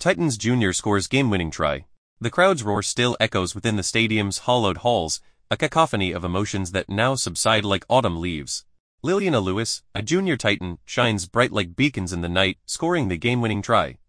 Titans Jr. scores game-winning try. The crowd's roar still echoes within the stadium's hollowed halls, a cacophony of emotions that now subside like autumn leaves. Liliana Lewis, a junior Titan, shines bright like beacons in the night, scoring the game-winning try.